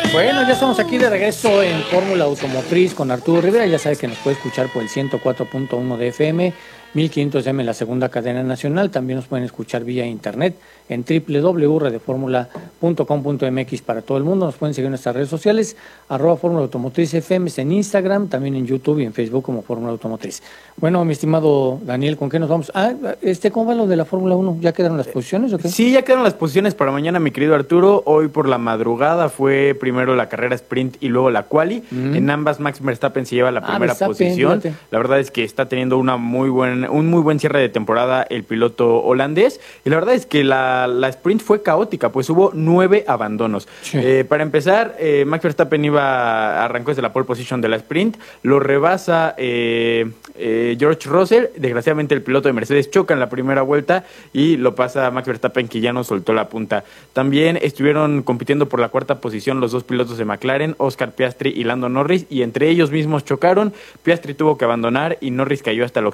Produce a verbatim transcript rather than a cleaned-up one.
Bueno, ya estamos aquí de regreso en Fórmula Automotriz con Arturo Rivera. Ya sabe que nos puede escuchar por el ciento cuatro punto uno de F M, mil quinientos M en la segunda cadena nacional. También nos pueden escuchar vía internet en doble u doble u doble u punto radioformula punto com punto m x para todo el mundo. Nos pueden seguir en nuestras redes sociales, arroba Fórmula Automotriz F M en Instagram, también en YouTube y en Facebook como Fórmula Automotriz. Bueno, mi estimado Daniel, ¿con qué nos vamos? Ah, este, ¿cómo va lo de la Fórmula uno? ¿Ya quedaron las posiciones o qué? Sí, ya quedaron las posiciones para mañana, mi querido Arturo. Hoy por la madrugada fue primero la carrera sprint y luego la quali. Mm. En ambas Max Verstappen se lleva la primera ah, posición. Fíjate. La verdad es que está teniendo una muy buen, un muy buen cierre de temporada el piloto holandés. Y la verdad es que la, la sprint fue caótica, pues hubo nueve abandonos. Sí. Eh, para empezar, eh, Max Verstappen iba arrancó desde la pole position de la sprint, lo rebasa eh, eh, George Russell. Desgraciadamente el piloto de Mercedes choca en la primera vuelta y lo pasa Max Verstappen, que ya no soltó la punta. También estuvieron compitiendo por la cuarta posición los dos pilotos de McLaren, Oscar Piastri y Lando Norris, y entre ellos mismos chocaron. Piastri tuvo que abandonar y Norris cayó hasta el